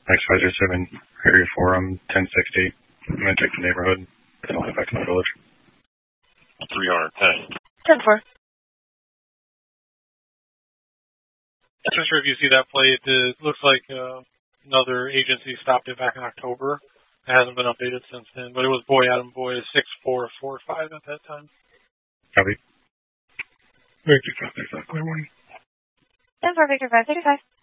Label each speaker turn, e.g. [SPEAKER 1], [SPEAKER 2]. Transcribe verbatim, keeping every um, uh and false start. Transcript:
[SPEAKER 1] X Pfizer seven, area four, I'm ten sixty. I'm going to check the neighborhood. I'll head back to my village.
[SPEAKER 2] three hundred ten.
[SPEAKER 3] ten four.
[SPEAKER 4] I'm not sure if you see that plate. It looks like uh, another agency stopped it back in October. It hasn't been updated since then, but it was Boy Adam Boy six four four five at that time.
[SPEAKER 1] Copy. Victor five six five, clear morning.
[SPEAKER 3] ten four, Victor five six five.